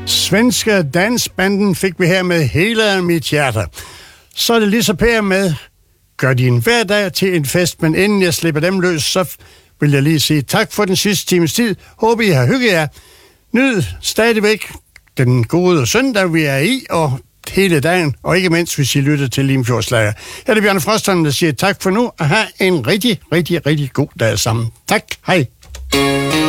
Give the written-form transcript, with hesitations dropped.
Svenske dansbanden fik vi her med hele mit hjerte. Så er det lige så pære med, gør din hverdag til en fest, men inden jeg slipper dem løs, så vil jeg lige sige tak for den sidste times tid. Håber I har hygget jer. Nyd stadigvæk den gode søndag, vi er i, og hele dagen, og ikke mindst, hvis I lytter til Limfjordslager. Her er det Bjørn Frostholm, der siger tak for nu, og have en rigtig, rigtig, rigtig god dag sammen. Tak, hej.